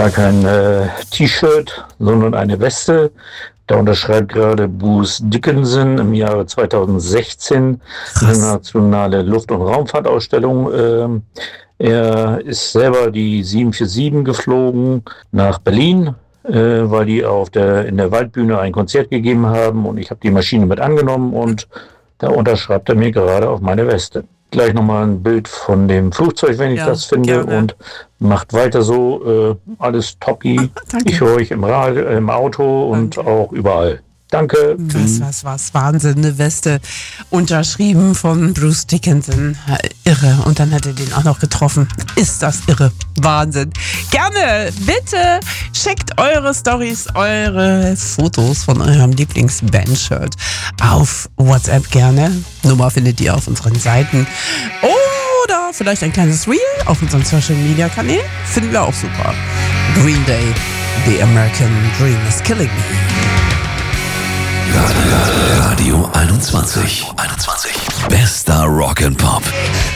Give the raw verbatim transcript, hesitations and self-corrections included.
gar kein äh, T-Shirt, sondern eine Weste. Da unterschreibt gerade Bruce Dickinson im Jahre zweitausendsechzehn die internationale Luft- und Raumfahrtausstellung. Ähm, er ist selber die sieben vier sieben geflogen nach Berlin, äh, weil die auf der, in der Waldbühne ein Konzert gegeben haben und ich habe die Maschine mit angenommen und da unterschreibt er mir gerade auf meine Weste. Gleich nochmal ein Bild von dem Flugzeug, wenn ich Ja, das finde, gerne. und macht weiter so, äh, alles toppi. Danke. Ich höre euch im, Radio, im Auto und Danke. auch überall. Danke. Was, was, was, Wahnsinn, eine Weste unterschrieben von Bruce Dickinson. Irre. Und dann hat er den auch noch getroffen. Ist das irre. Wahnsinn. Gerne, bitte schickt eure Storys, eure Fotos von eurem Lieblings-Band-Shirt auf WhatsApp gerne. Nummer findet ihr auf unseren Seiten. Oder vielleicht ein kleines Reel auf unseren Social-Media-Kanälen. Finden wir auch super. Green Day, The American Dream is Killing Me. Radio einundzwanzig. einundzwanzig. Bester Rock and Pop.